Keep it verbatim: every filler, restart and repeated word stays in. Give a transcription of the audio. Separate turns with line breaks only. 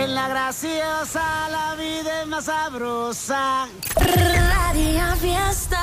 En la graciosa la vida es más sabrosa.
Radio Fiesta.